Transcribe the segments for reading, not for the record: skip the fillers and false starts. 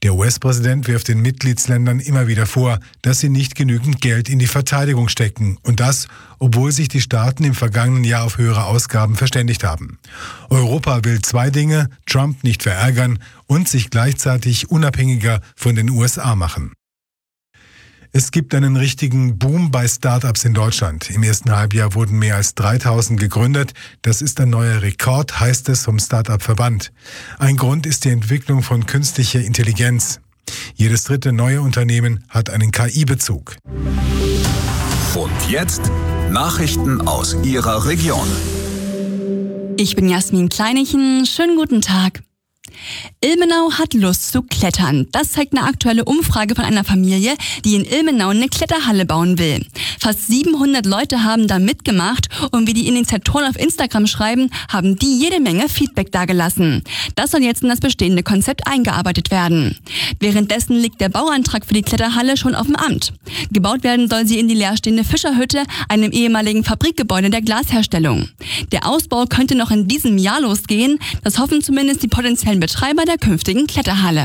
Der US-Präsident wirft den Mitgliedsländern immer wieder vor, dass sie nicht genügend Geld in die Verteidigung stecken. Und das, obwohl sich die Staaten im vergangenen Jahr auf höhere Ausgaben verständigt haben. Europa will 2 Dinge: Trump nicht verärgern und sich gleichzeitig unabhängiger von den USA machen. Es gibt einen richtigen Boom bei Startups in Deutschland. Im ersten Halbjahr wurden mehr als 3000 gegründet. Das ist ein neuer Rekord, heißt es vom Startup-Verband. Ein Grund ist die Entwicklung von künstlicher Intelligenz. Jedes 3. neue Unternehmen hat einen KI-Bezug. Und jetzt Nachrichten aus Ihrer Region. Ich bin Jasmin Kleinichen. Schönen guten Tag. Ilmenau hat Lust zu klettern. Das zeigt eine aktuelle Umfrage von einer Familie, die in Ilmenau eine Kletterhalle bauen will. Fast 700 Leute haben da mitgemacht und wie die Initiatoren auf Instagram schreiben, haben die jede Menge Feedback dagelassen. Das soll jetzt in das bestehende Konzept eingearbeitet werden. Währenddessen liegt der Bauantrag für die Kletterhalle schon auf dem Amt. Gebaut werden soll sie in die leerstehende Fischerhütte, einem ehemaligen Fabrikgebäude der Glasherstellung. Der Ausbau könnte noch in diesem Jahr losgehen. Das hoffen zumindest die potenziellen Betreiber der künftigen Kletterhalle.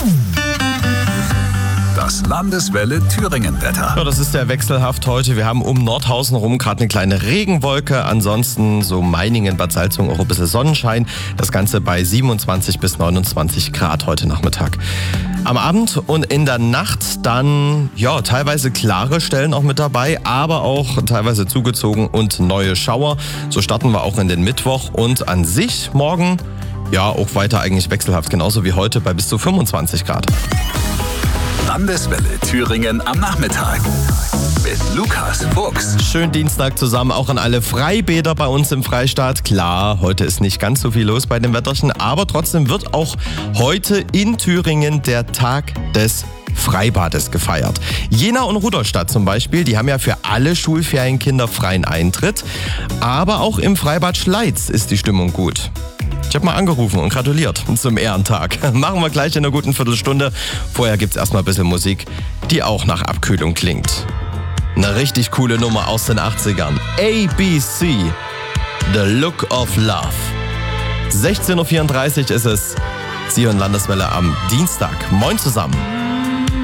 Das Landeswelle Thüringen-Wetter. Ja, das ist ja wechselhaft heute. Wir haben um Nordhausen rum gerade eine kleine Regenwolke. Ansonsten so Meiningen, Bad Salzung auch ein bisschen Sonnenschein. Das Ganze bei 27 bis 29 Grad heute Nachmittag. Am Abend und in der Nacht dann ja teilweise klare Stellen auch mit dabei, aber auch teilweise zugezogen und neue Schauer. So starten wir auch in den Mittwoch und an sich morgen ja auch weiter eigentlich wechselhaft, genauso wie heute bei bis zu 25 Grad. Landeswelle Thüringen am Nachmittag mit Lukas Fuchs. Schönen Dienstag zusammen, auch an alle Freibäder bei uns im Freistaat. Klar, heute ist nicht ganz so viel los bei dem Wetterchen, aber trotzdem wird auch heute in Thüringen der Tag des Freibades gefeiert. Jena und Rudolstadt zum Beispiel, die haben ja für alle Schulferienkinder freien Eintritt, aber auch im Freibad Schleiz ist die Stimmung gut. Ich habe mal angerufen und gratuliert zum Ehrentag. Machen wir gleich in einer guten Viertelstunde. Vorher gibt's erstmal ein bisschen Musik, die auch nach Abkühlung klingt. Eine richtig coole Nummer aus den 80ern. ABC, The Look of Love. 16.34 Uhr ist es. Sie hören Landeswelle am Dienstag. Moin zusammen.